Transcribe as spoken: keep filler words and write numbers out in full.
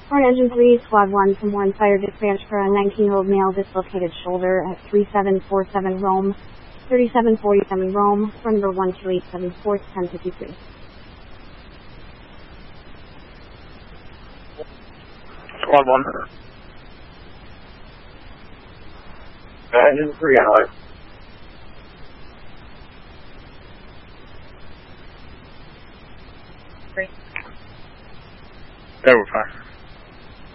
Horn Engine three, Squad one from Warren Fire Dispatch for a nineteen-year-old male dislocated shoulder at three seven four seven Rome, thirty-seven forty-seven Rome, phone number one two eight seven four ten fifty-three. Squad one. Engine three, Alex. Three. Yeah, we're fine.